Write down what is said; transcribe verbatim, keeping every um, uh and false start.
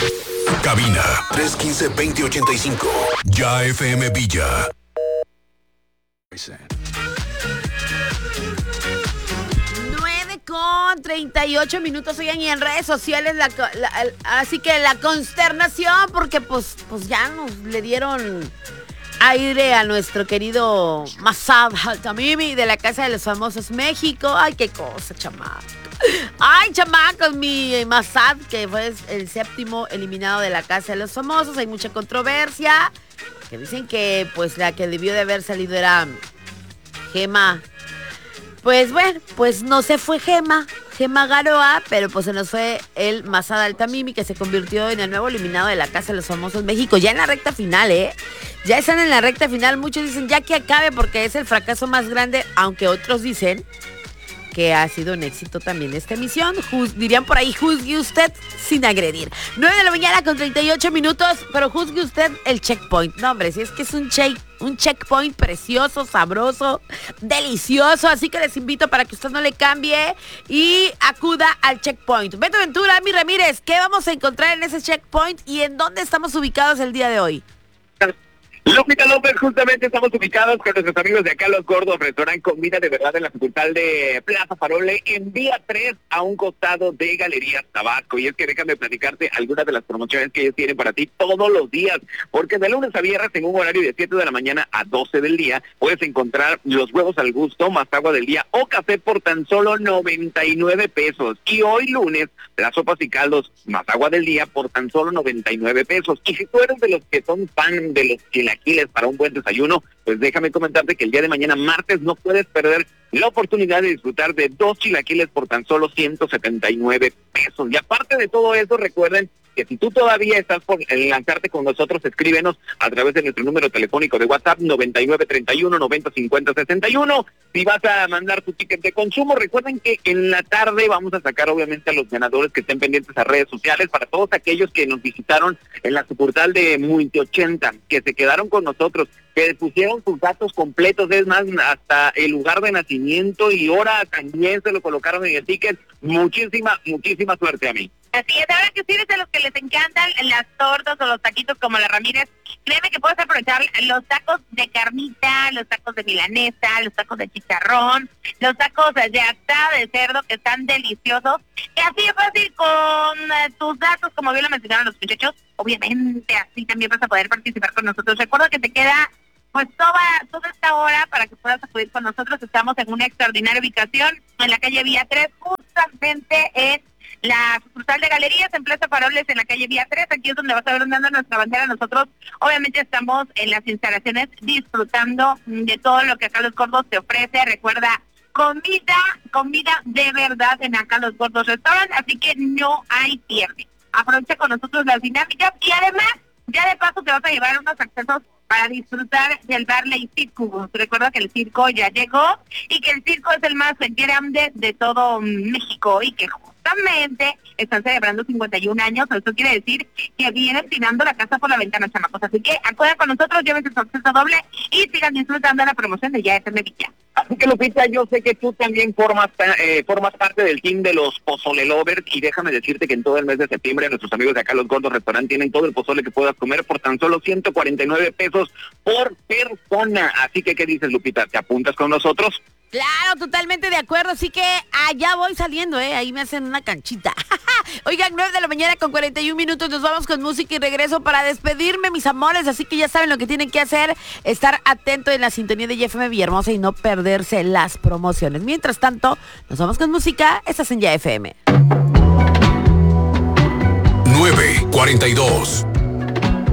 Cabina tres uno cinco, dos cero ocho cinco. Ya F M Villa. nueve con treinta y ocho minutos, oigan, y en redes sociales, la, la, así que la consternación, porque pues, pues ya nos le dieron aire a nuestro querido Massad Altamimi de la Casa de los Famosos México. Ay, qué cosa, chamaco. Ay, chamacos, mi Massad, que fue el séptimo eliminado de la Casa de los Famosos. Hay mucha controversia, que dicen que pues la que debió de haber salido era Gema. Pues bueno, pues no se fue Gema, Gema Garoa, pero pues se nos fue el Massad Altamimi, que se convirtió en el nuevo eliminado de la Casa de los Famosos México. Ya en la recta final, ¿eh? Ya están en la recta final. Muchos dicen ya que acabe porque es el fracaso más grande, aunque otros dicen que ha sido un éxito también esta emisión. Juz, dirían por ahí, juzgue usted sin agredir. nueve de la mañana con treinta y ocho minutos, pero juzgue usted el checkpoint. No, hombre, si es que es un check, un checkpoint precioso, sabroso, delicioso. Así que les invito para que usted no le cambie y acuda al checkpoint. Beto Ventura, Mi Ramírez, ¿qué vamos a encontrar en ese checkpoint y en dónde estamos ubicados el día de hoy? Lupita López, justamente estamos ubicados con nuestros amigos de acá Los Gordos, restaurante Comida de Verdad en la sucursal de Plaza Farole, en Vía tres, a un costado de Galerías Tabasco. Y es que déjame platicarte algunas de las promociones que ellos tienen para ti todos los días, porque de lunes a viernes, en un horario de siete de la mañana a doce del día, puedes encontrar los huevos al gusto, más agua del día o café por tan solo noventa y nueve pesos. Y hoy lunes, las sopas y caldos más agua del día por tan solo noventa y nueve pesos. Y si tú eres de los que son fan de los chilaquiles para un buen desayuno, pues déjame comentarte que el día de mañana, martes, no puedes perder la oportunidad de disfrutar de dos chilaquiles por tan solo ciento setenta y nueve pesos. Y aparte de todo eso, recuerden que si tú todavía estás por lanzarte con nosotros, escríbenos a través de nuestro número telefónico de WhatsApp noventa y nueve treinta y uno noventa cincuenta sesenta y uno. Si vas a mandar tu ticket de consumo, recuerden que en la tarde vamos a sacar obviamente a los ganadores que estén pendientes a redes sociales, para todos aquellos que nos visitaron en la sucursal de Multi ochenta, que se quedaron con nosotros, que pusieron sus datos completos, es más, hasta el lugar de nacimiento y hora también se lo colocaron en el ticket. Muchísima, muchísima suerte a mí. Así es, ahora que si eres de los que les encantan las tortas o los taquitos como la Ramírez, créeme que puedes aprovechar los tacos de carnita, los tacos de milanesa, los tacos de chicharrón, los tacos de asada de cerdo, que están deliciosos. Y así es fácil con eh, tus datos, como bien lo mencionaron los muchachos, obviamente así también vas a poder participar con nosotros. Recuerda que te queda pues toda, toda esta hora para que puedas acudir con nosotros. Estamos en una extraordinaria ubicación en la calle Vía tres, justamente en la sucursal de Galerías, en Plaza Faroles, en la calle Vía tres. Aquí es donde vas a ver andando nuestra bandera. Nosotros obviamente estamos en las instalaciones disfrutando de todo lo que acá Los Gordos te ofrece. Recuerda, comida, comida de verdad en acá Los Gordos Restaurant, así que no hay pierde. Aprovecha con nosotros las dinámicas y además, ya de paso te vas a llevar unos accesos para disfrutar del Barley Circus. Recuerda que el circo ya llegó y que el circo es el más grande de todo México y que justamente están celebrando cincuenta y un años. Eso quiere decir que vienen tirando la casa por la ventana, chamacos. Así que acudan con nosotros, llévense su acceso doble y sigan disfrutando de la promoción de Ya F M Villa. Así que, Lupita, yo sé que tú también formas eh, formas parte del team de los pozole lovers, y déjame decirte que en todo el mes de septiembre nuestros amigos de acá Los Gordos Restaurant tienen todo el pozole que puedas comer por tan solo ciento cuarenta y nueve pesos por persona. Así que, ¿qué dices, Lupita? ¿Te apuntas con nosotros? Claro, totalmente de acuerdo, así que allá voy saliendo, ¿eh? Ahí me hacen una canchita. Oigan, nueve de la mañana con cuarenta y un minutos, nos vamos con música y regreso para despedirme, mis amores, así que ya saben lo que tienen que hacer, estar atento en la sintonía de Ya F M Villahermosa y no perderse las promociones. Mientras tanto, nos vamos con música, estás en Ya F M. nueve cuarenta y dos.